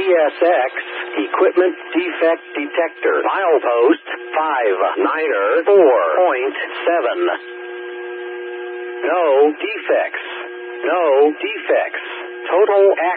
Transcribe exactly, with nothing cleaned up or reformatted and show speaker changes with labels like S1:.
S1: S X, Equipment Defect Detector. Milepost five niner four point seven. No defects. No defects. Total